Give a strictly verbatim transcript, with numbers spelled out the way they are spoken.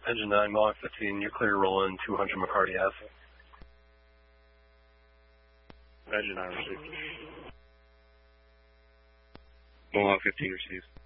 Engine nine, Mohawk fifteen, you're clear roll in two hundred McCarty Ave. Engine nine received. Mohawk fifteen received.